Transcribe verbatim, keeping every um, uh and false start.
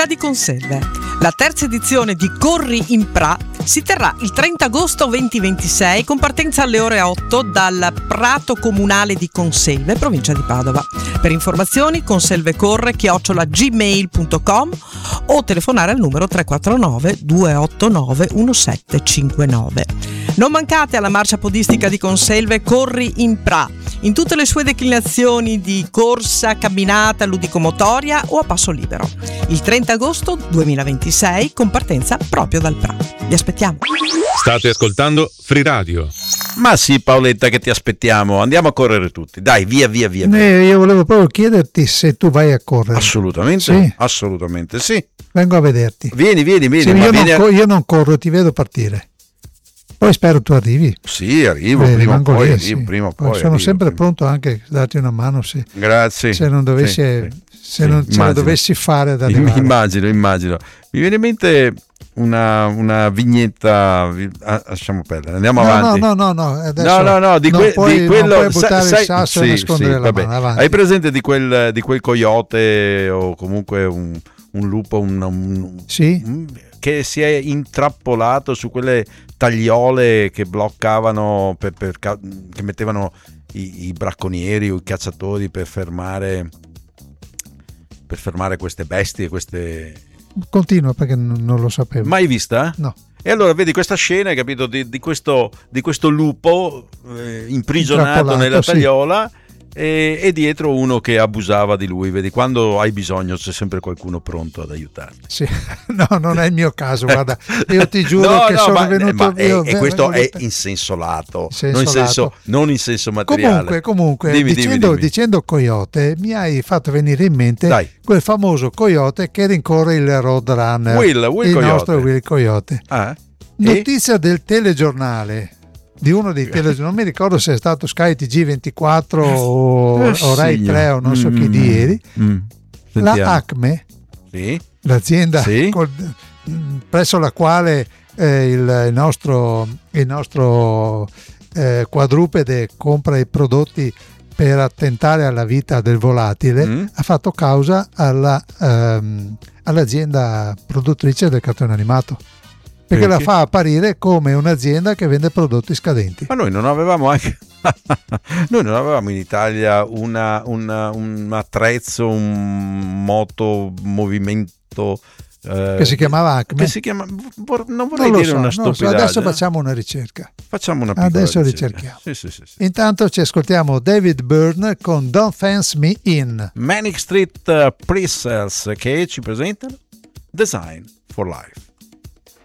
città di Conselve. La terza edizione di Corri in Pra si terrà il trenta agosto duemilaventisei con partenza alle ore otto dal Prato Comunale di Conselve, provincia di Padova. Per informazioni conselvecorre chiocciola gmail punto com o telefonare al numero tre quattro nove due otto nove uno sette cinque nove. Non mancate alla marcia podistica di Conselve Corri in Pra, in tutte le sue declinazioni di corsa, camminata, ludicomotoria o a passo libero. Il trenta agosto duemilaventisei con partenza proprio dal Pra. Vi aspettiamo. State ascoltando Free Radio. Ma sì, Paoletta, che ti aspettiamo. Andiamo a correre tutti. Dai, via, via, via. via. Eh, io volevo proprio chiederti se tu vai a correre. Assolutamente, sì. Assolutamente sì. Vengo a vederti. Vieni, vieni, vieni. Sì, ma io, vieni non a... co- io non corro, ti vedo partire. Poi spero tu arrivi. Sì, arrivo, eh, prima o poi, lì, arrivo, sì. prima o poi poi. sono arrivo, sempre prima. pronto anche a darti una mano se, Grazie. se non dovessi, sì, sì, se sì, non ce la dovessi fare da arrivare. Immagino, immagino. Mi viene in mente una, una vignetta, ah, lasciamo perdere, andiamo no, avanti. No, no, no, no, adesso no, no, no, di, que- puoi, di quello, non puoi buttare sai, il sasso sì, e nascondere sì, la vabbè. mano, avanti. Hai presente di quel, di quel coyote o comunque un, un lupo un, un, sì? un, che si è intrappolato su quelle tagliole che bloccavano per, per, che mettevano i, i bracconieri o i cacciatori per fermare per fermare queste bestie, queste... Continua perché non, non lo sapevo. Mai vista? No. E allora vedi questa scena, hai capito, di, di, questo, di questo lupo eh, imprigionato nella tagliola, sì. e, e dietro uno che abusava di lui. Vedi, quando hai bisogno c'è sempre qualcuno pronto ad aiutarti. Sì. No, non è il mio caso, guarda, io ti giuro no, che no, sono ma, venuto ma è, io, e questo vengo, è in senso lato, senso non, in senso, lato. non in senso materiale. Comunque, comunque dimmi, dicendo, dimmi, dimmi. dicendo coyote, mi hai fatto venire in mente Dai. quel famoso coyote che rincorre il Roadrunner, Will, Will il Coyote. nostro Will Coyote. Ah, Notizia e? del telegiornale, di uno dei telegiornali, non mi ricordo se è stato Sky T G ventiquattro o, eh, o Rai tre o non so mm, chi di ieri, mm, la Acme, sì? l'azienda sì? Col, presso la quale eh, il, il nostro, il nostro eh, quadrupede compra i prodotti per attentare alla vita del volatile, mm. ha fatto causa alla, ehm, all'azienda produttrice del cartone animato. Perché, perché la fa apparire come un'azienda che vende prodotti scadenti. Ma noi non avevamo anche noi non avevamo in Italia una, una, un attrezzo, un moto movimento eh, che si chiamava Acme. Che si chiama, non vorrei non dire so, una so. stupidaggine. Adesso facciamo una ricerca. Facciamo una piccola Adesso ricerca. ricerchiamo. Sì, sì, sì, sì. Intanto ci ascoltiamo David Byrne con Don't Fence Me In. Manic Street uh, Pretzels che ci presentano Design for Life.